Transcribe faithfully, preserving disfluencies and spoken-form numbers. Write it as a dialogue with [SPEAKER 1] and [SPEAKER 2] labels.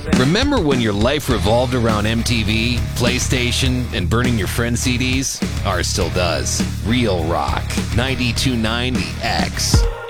[SPEAKER 1] Remember when your life revolved around M T V, PlayStation, and burning your friends' C Ds? Ours still does. Real Rock, ninety-two point nine The X.